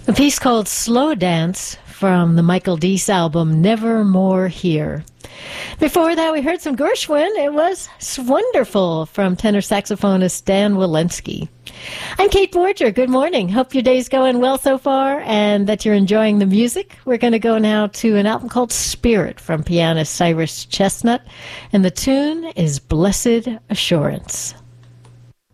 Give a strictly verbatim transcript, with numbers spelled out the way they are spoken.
A piece called Slow Dance from the Michael Deese album Nevermore Here. Before that, we heard some Gershwin. It was Wonderful from tenor saxophonist Dan Walensky. I'm Kate Borger. Good morning. Hope your day's going well so far and that you're enjoying the music. We're going to go now to an album called Spirit from pianist Cyrus Chestnut, and the tune is Blessed Assurance.